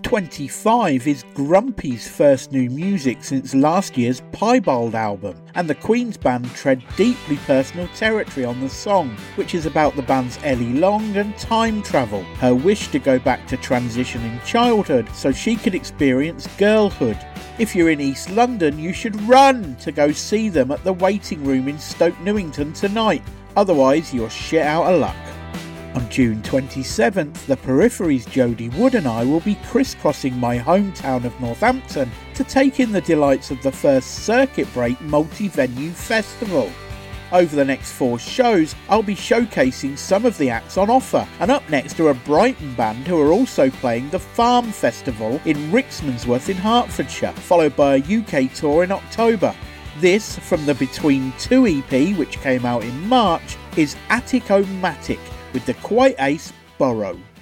25 is Grumpy's first new music since last year's Piebald album, and the Queen's band tread deeply personal territory on the song, which is about the band's Ellie Long and time travel, her wish to go back to transitioning childhood so she could experience girlhood. If you're in East London, you should run to go see them at the Waiting Room in Stoke Newington tonight, otherwise you're shit out of luck. On June 27th, the Periphery's Jodie Wood and I will be crisscrossing my hometown of Northampton to take in the delights of the first Circuit Break multi-venue festival. Over the next 4 shows, I'll be showcasing some of the acts on offer, and up next are a Brighton band who are also playing the Farm Festival in Rickmansworth in Hertfordshire, followed by a UK tour in October. This, from the Between Two EP, which came out in March, is Attic-O-Matic with the Quite Ace Borrow.